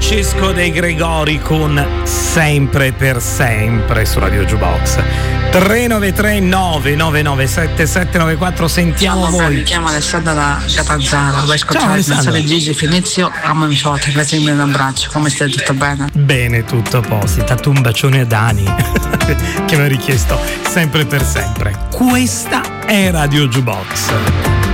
Francesco De Gregori con Sempre per sempre su Radio Jukebox. 393 997 794. Sentiamo voi. Mi chiamo Alessandra da Catanzaro, vuoi ascoltare il messaggio di Gigi Finizio? Amo mi forte, grazie mille, un abbraccio. Come stai? Tutto bene? Bene, tutto a posto. Tanto un bacione a Dani che mi ha richiesto Sempre per sempre. Questa è Radio Jukebox.